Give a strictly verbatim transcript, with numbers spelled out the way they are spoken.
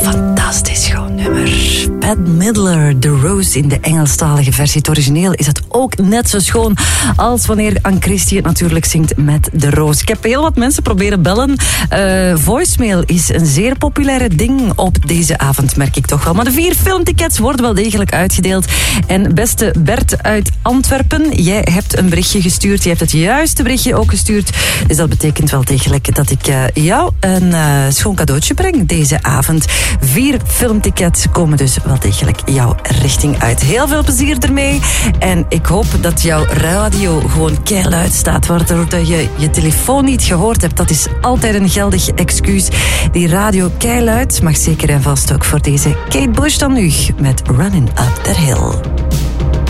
Fantastisch gewoon nummer. Pat Midler, The Rose in de Engelstalige versie. Het origineel is het ook net zo schoon als wanneer Anne Christie het natuurlijk zingt met The Rose. Ik heb heel wat mensen proberen bellen. Uh, voicemail is een zeer populaire ding op deze avond, merk ik toch wel. Maar de vier filmtickets worden wel degelijk uitgedeeld. En beste Bert uit Antwerpen, jij hebt een berichtje gestuurd. Je hebt het juiste berichtje ook gestuurd. Dus dat betekent wel degelijk dat ik uh, jou een uh, schoon cadeautje breng deze avond. Vier filmtickets komen dus wel degelijk jouw richting uit. Heel veel plezier ermee. En ik hoop dat jouw radio gewoon keiluid staat, waardoor je je telefoon niet gehoord hebt. Dat is altijd een geldig excuus. Die radio keiluid mag zeker en vast ook voor deze Kate Bush dan nu met Running Up That Hill.